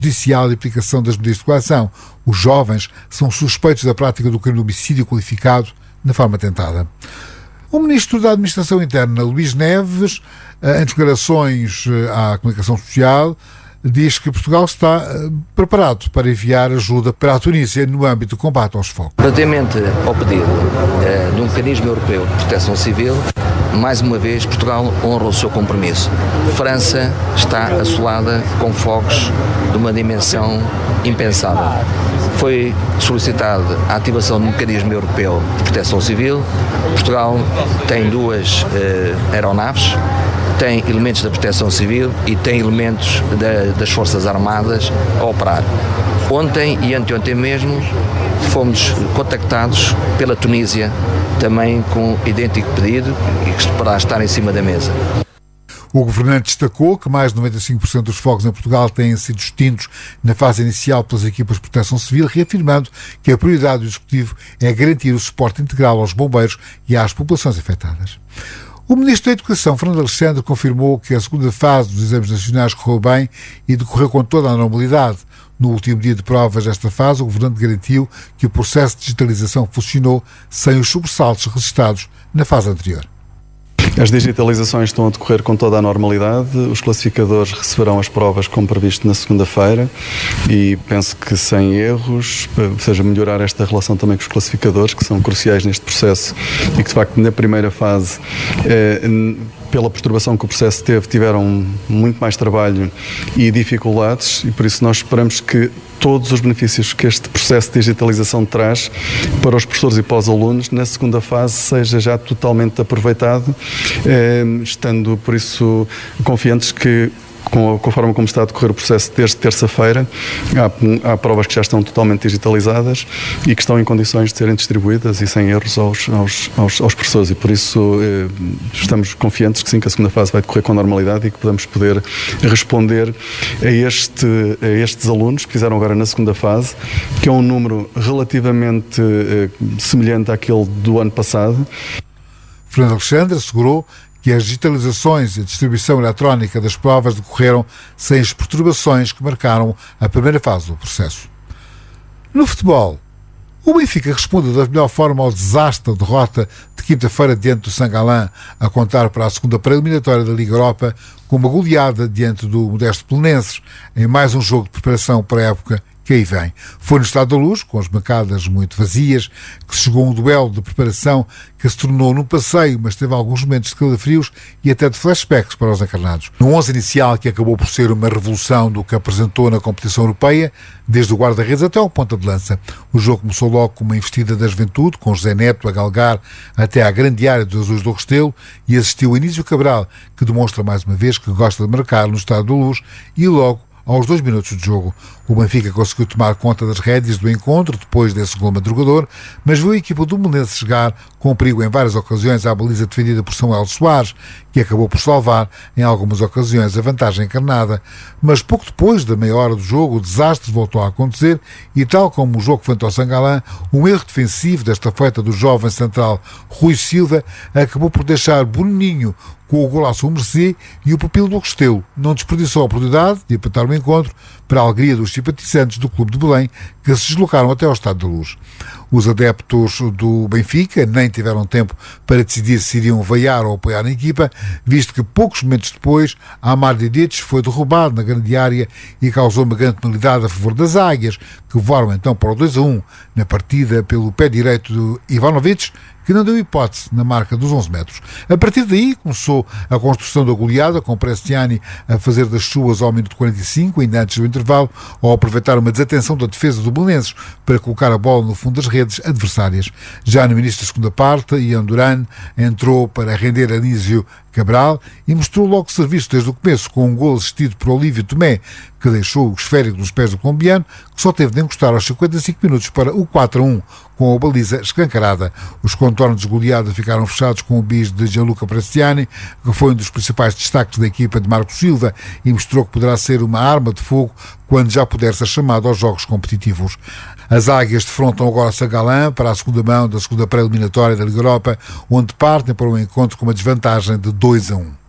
judicial e aplicação das medidas de coação. Os jovens são suspeitos da prática do crime de homicídio qualificado na forma tentada. O ministro da Administração Interna, Luís Neves, em declarações à comunicação social, diz que Portugal está preparado para enviar ajuda para a Tunísia no âmbito do combate aos fogos. Relativamente ao pedido de um mecanismo europeu de proteção civil, mais uma vez Portugal honra o seu compromisso. França está assolada com fogos de uma dimensão impensável. Foi solicitada a ativação do mecanismo europeu de proteção civil. Portugal tem 2 aeronaves, tem elementos da proteção civil e tem elementos das Forças Armadas a operar. Ontem e anteontem mesmo fomos contactados pela Tunísia, também com idêntico pedido e que poderá estar em cima da mesa. O governante destacou que mais de 95% dos fogos em Portugal têm sido extintos na fase inicial pelas equipas de proteção civil, reafirmando que a prioridade do Executivo é garantir o suporte integral aos bombeiros e às populações afetadas. O Ministro da Educação, Fernando Alexandre, confirmou que a segunda fase dos exames nacionais correu bem e decorreu com toda a normalidade. No último dia de provas desta fase, o Governante garantiu que o processo de digitalização funcionou sem os sobressaltos registrados na fase anterior. As digitalizações estão a decorrer com toda a normalidade. Os classificadores receberão as provas como previsto na segunda-feira e penso que sem erros, ou seja, melhorar esta relação também com os classificadores, que são cruciais neste processo e que de facto na primeira fase, pela perturbação que o processo teve, tiveram muito mais trabalho e dificuldades e por isso nós esperamos que todos os benefícios que este processo de digitalização traz para os professores e para os alunos, na segunda fase seja já totalmente aproveitado, estando por isso confiantes que com a forma como está a decorrer o processo desde terça-feira, há provas que já estão totalmente digitalizadas e que estão em condições de serem distribuídas e sem erros aos professores e por isso estamos confiantes que sim, que a segunda fase vai decorrer com normalidade e que podemos poder responder a estes alunos que fizeram agora na segunda fase, que é um número relativamente semelhante àquele do ano passado. Fernando Alexandre assegurou que as digitalizações e a distribuição eletrónica das provas decorreram sem as perturbações que marcaram a primeira fase do processo. No futebol, o Benfica respondeu da melhor forma ao desastre da derrota de quinta-feira diante do Saint-Gallen, a contar para a segunda pré-eliminatória da Liga Europa, com uma goleada diante do modesto Belenenses, em mais um jogo de preparação para a época que aí vem. Foi no Estádio da Luz, com as bancadas muito vazias, que se jogou um duelo de preparação que se tornou num passeio, mas teve alguns momentos de calafrios e até de flashbacks para os encarnados. No 11 inicial, que acabou por ser uma revolução do que apresentou na competição europeia, desde o guarda-redes até ao ponta de lança. O jogo começou logo com uma investida da Juventude, com José Neto a galgar até à grande área dos Azuis do Restelo, e assistiu Anísio Cabral, que demonstra mais uma vez que gosta de marcar no Estádio da Luz, e logo aos 2 minutos de jogo, o Benfica conseguiu tomar conta das rédeas do encontro depois desse gol madrugador, mas viu a equipa do Belenenses chegar com perigo em várias ocasiões à baliza defendida por Samuel Soares, que acabou por salvar em algumas ocasiões a vantagem encarnada. Mas pouco depois da meia hora do jogo, o desastre voltou a acontecer e, tal como o jogo frente ao Saint-Gallen, um erro defensivo desta feita do jovem central Rui Silva acabou por deixar Boninho com o golaço ao mercê e o pupilo do Restelo não desperdiçou a oportunidade de empatar o encontro para a alegria dos simpatizantes do Clube de Belém, que se deslocaram até ao Estádio da Luz. Os adeptos do Benfica nem tiveram tempo para decidir se iriam vaiar ou apoiar a equipa, visto que poucos momentos depois Amar Didic foi derrubado na grande área e causou uma grande penalidade a favor das Águias, que voaram então para o 2-1 na partida pelo pé direito do Ivanovic, que não deu hipótese na marca dos 11 metros. A partir daí começou a construção da goleada, com Prestiani a fazer das suas ao minuto 45, ainda antes do intervalo, ao aproveitar uma desatenção da defesa do Belenenses para colocar a bola no fundo das redes adversárias. Já no início da segunda parte, Ian Duran entrou para render Anísio Cabral e mostrou logo serviço desde o começo, com um gol assistido por Olívio Tomé, que deixou o esférico nos pés do colombiano, que só teve de encostar aos 55 minutos para o 4-1, com a baliza escancarada. Os contornos de goleada ficaram fechados com o bis de Gianluca Prestiani, que foi um dos principais destaques da equipa de Marco Silva e mostrou que poderá ser uma arma de fogo quando já puder ser chamado aos jogos competitivos. As Águias defrontam agora Saint-Gallen para a segunda mão da segunda pré-eliminatória da Liga Europa, onde partem para um encontro com uma desvantagem de 2-1.